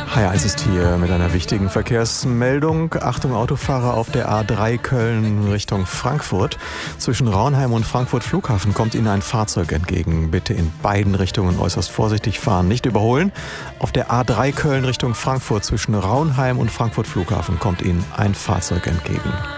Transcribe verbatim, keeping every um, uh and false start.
H eins ist hier mit einer wichtigen Verkehrsmeldung. Achtung Autofahrer auf der A drei Köln Richtung Frankfurt. Zwischen Raunheim und Frankfurt Flughafen kommt Ihnen ein Fahrzeug entgegen. Bitte in beiden Richtungen äußerst vorsichtig fahren, nicht überholen. Auf der A drei Köln Richtung Frankfurt zwischen Raunheim und Frankfurt Flughafen kommt Ihnen ein Fahrzeug entgegen.